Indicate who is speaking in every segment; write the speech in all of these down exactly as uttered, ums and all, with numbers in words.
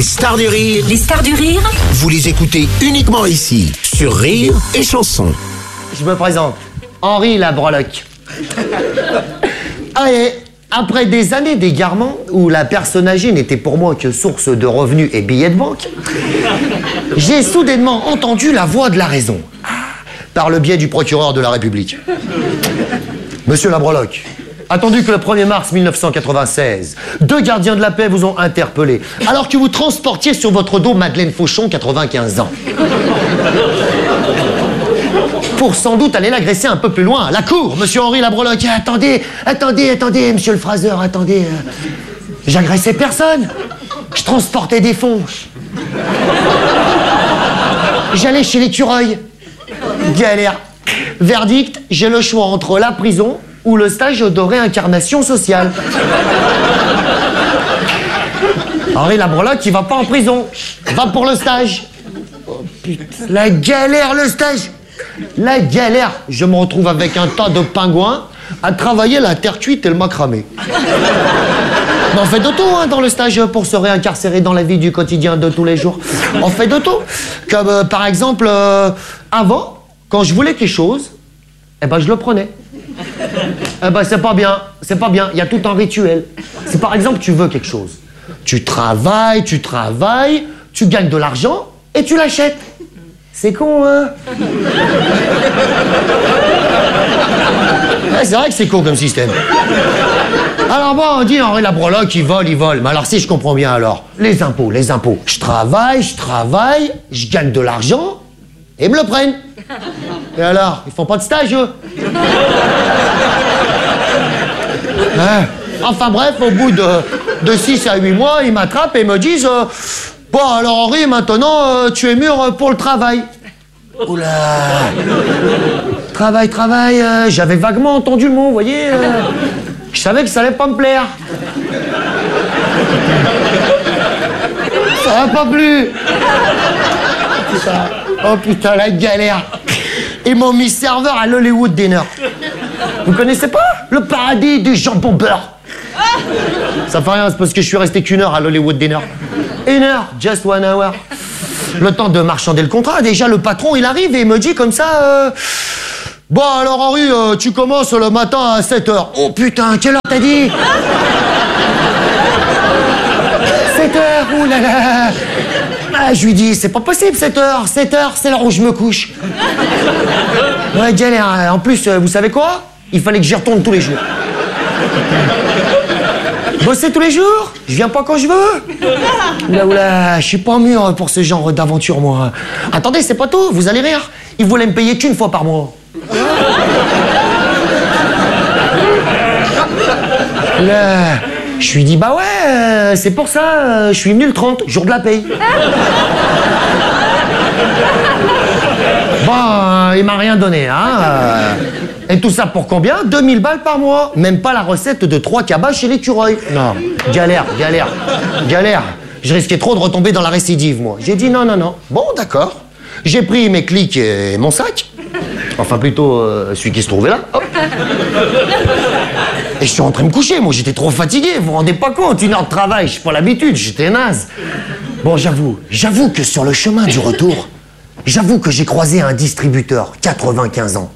Speaker 1: Stars du Rire.
Speaker 2: Les stars du rire.
Speaker 1: Vous les écoutez uniquement ici, sur Rire et Chanson.
Speaker 3: Je me présente, Henri la Breloque. Allez, après des années d'égarement, où la personne âgée n'était pour moi que source de revenus et billets de banque, j'ai soudainement entendu la voix de la raison, par le biais du procureur de la République. Monsieur la Breloque, attendu que le premier mars mille neuf cent quatre-vingt-seize, deux gardiens de la paix vous ont interpellé, alors que vous transportiez sur votre dos Madeleine Fauchon, quatre-vingt-quinze ans. Pour sans doute aller l'agresser un peu plus loin, à la cour, monsieur Henri la Breloque. Attendez, attendez, attendez, monsieur le phraseur, attendez. J'agressais personne. Je transportais des fonds. J'allais chez l'écureuil. Galère. Verdict, j'ai le choix entre la prison ou le stage de réincarnation sociale. Henri la Breloque, il va pas en prison. Va pour le stage. Oh putain, la galère, le stage. La galère. Je me retrouve avec un tas de pingouins à travailler la terre cuite et le macramé. Mais on fait de tout hein, dans le stage pour se réincarcérer dans la vie du quotidien de tous les jours. On fait de tout. Comme euh, par exemple, euh, avant, quand je voulais quelque chose, eh ben je le prenais. Eh ben c'est pas bien, c'est pas bien. Il y a tout un rituel. Si par exemple tu veux quelque chose, tu travailles, tu travailles, tu gagnes de l'argent et tu l'achètes. C'est con, hein? Ouais, c'est vrai que c'est con comme système. Alors bon, on dit Henri la Breloque, il vole, il vole. Mais alors si je comprends bien alors, les impôts, les impôts. Je travaille, je travaille, je gagne de l'argent et ils me le prennent. Et alors, ils font pas de stage, eux? Hein? Enfin bref, au bout de, de six à huit mois, ils m'attrapent et me disent... Euh, bon, alors Henri, maintenant, euh, tu es mûr pour le travail. Oula. Travail, travail, euh, j'avais vaguement entendu le mot, vous voyez. Euh, je savais que ça allait pas me plaire. Ça va pas plus. Putain. Oh putain, la galère. Ils m'ont mis serveur à l'Hollywood Dinner. Vous connaissez pas? Le paradis du jambon beurre. Ça fait rien, c'est parce que je suis resté qu'une heure à l'Hollywood Dinner. Une heure, just one hour. Le temps de marchander le contrat. Déjà, le patron, il arrive et il me dit comme ça... Euh, bon, alors Henri, euh, tu commences le matin à sept heures. Oh putain, quelle heure t'as dit? sept heures, oulala. Ah, je lui dis, c'est pas possible, sept heures. sept heures, c'est l'heure où je me couche. Ouais, galère. En plus, vous savez quoi? Il fallait que j'y retourne tous les jours. Bosser tous les jours? Je viens pas quand je veux. Oula, oula, je suis pas mûr pour ce genre d'aventure, moi. Attendez, c'est pas tout, vous allez rire. Ils voulaient me payer qu'une fois par mois. Oula, je lui dis, bah ouais, c'est pour ça, je suis venu le trente, jour de la paye. Bon, il m'a rien donné, hein. Et tout ça pour combien? deux mille balles par mois. Même pas la recette de trois cabas chez l'écureuil. Non, galère, galère, galère. Je risquais trop de retomber dans la récidive, moi. J'ai dit non, non, non. Bon, d'accord. J'ai pris mes clics et mon sac. Enfin, plutôt euh, celui qui se trouvait là. Hop. Et je suis rentré me coucher. Moi, j'étais trop fatigué. Vous vous rendez pas compte? Une heure de travail, j'ai pas l'habitude. J'étais naze. Bon, j'avoue, j'avoue que sur le chemin du retour, j'avoue que j'ai croisé un distributeur, quatre-vingt-quinze ans.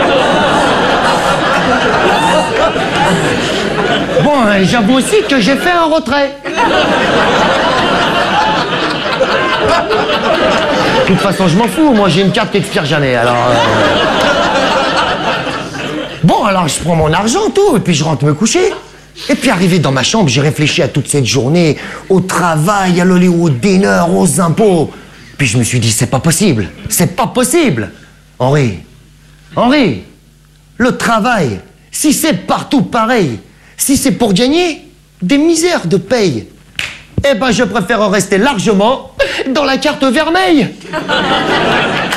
Speaker 3: Bon, j'avoue aussi que j'ai fait un retrait. De toute façon, je m'en fous. Moi, j'ai une carte qui expire jamais, alors... Euh... Bon, alors, je prends mon argent, tout, et puis je rentre me coucher. Et puis, arrivé dans ma chambre, j'ai réfléchi à toute cette journée, au travail, à l'Hollywood Dinner, aux impôts. Puis je me suis dit, c'est pas possible. C'est pas possible. Henri, Henri, le travail, si c'est partout pareil, si c'est pour gagner des misères de paye, eh ben je préfère rester largement dans la carte vermeille.